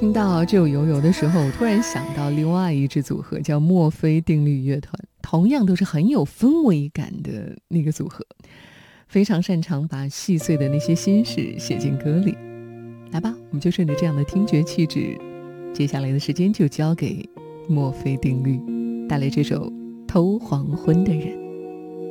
听到这首油油的时候，我突然想到另外一支组合叫墨菲定律乐团，同样都是很有氛围感的那个组合，非常擅长把细碎的那些心事写进歌里。来吧，我们就顺着这样的听觉气质，接下来的时间就交给墨菲定律，带来这首偷黄昏的人。